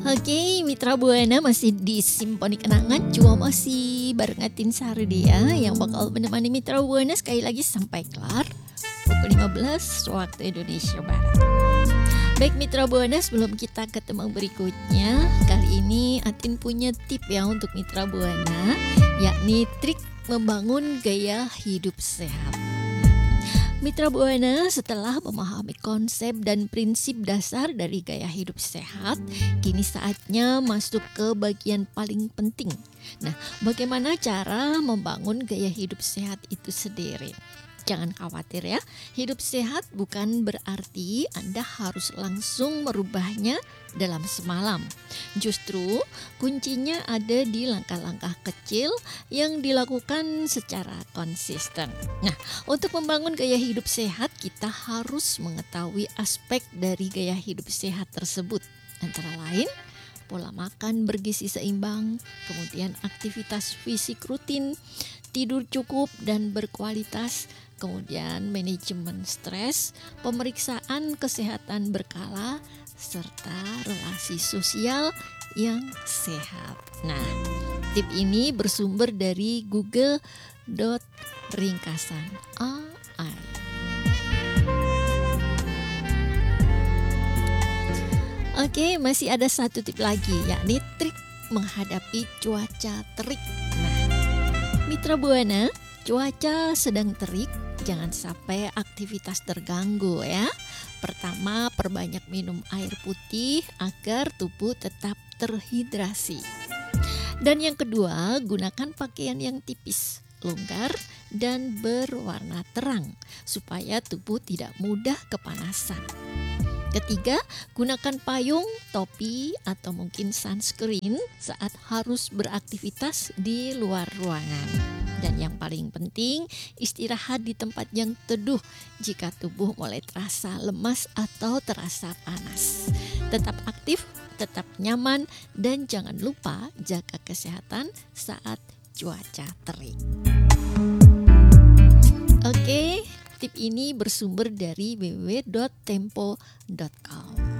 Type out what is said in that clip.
Oke, Mitra Buana masih di Simponi Kenangan, cuma masih barengatin Sardia yang bakal menemani Mitra Buana sekali lagi sampai kelar pukul 15 waktu Indonesia Barat. Baik Mitra Buana, sebelum kita ke tembang berikutnya, kali ini Atin punya tip ya untuk Mitra Buana, yakni trik membangun gaya hidup sehat. Mitra Buana, setelah memahami konsep dan prinsip dasar dari gaya hidup sehat, kini saatnya masuk ke bagian paling penting. Nah, bagaimana cara membangun gaya hidup sehat itu sendiri? Jangan khawatir ya, hidup sehat bukan berarti Anda harus langsung merubahnya dalam semalam. Justru kuncinya ada di langkah-langkah kecil yang dilakukan secara konsisten. Nah, untuk membangun gaya hidup sehat, kita harus mengetahui aspek dari gaya hidup sehat tersebut. Antara lain, pola makan bergizi seimbang, kemudian aktivitas fisik rutin, tidur cukup dan berkualitas, kemudian manajemen stres, pemeriksaan kesehatan berkala, serta relasi sosial yang sehat. Nah, tip ini bersumber dari google.ringkasan.ai. Oke, masih ada satu tip lagi, yakni trik menghadapi cuaca terik. Nah, Mitra Buana, cuaca sedang terik, jangan sampai aktivitas terganggu ya. Pertama, perbanyak minum air putih agar tubuh tetap terhidrasi. Dan yang kedua, gunakan pakaian yang tipis, longgar, dan berwarna terang supaya tubuh tidak mudah kepanasan. Ketiga, gunakan payung, topi, atau mungkin sunscreen saat harus beraktivitas di luar ruangan. Dan yang paling penting, istirahat di tempat yang teduh jika tubuh mulai terasa lemas atau terasa panas. Tetap aktif, tetap nyaman, dan jangan lupa jaga kesehatan saat cuaca terik. Oke. Tip ini bersumber dari www.tempo.com.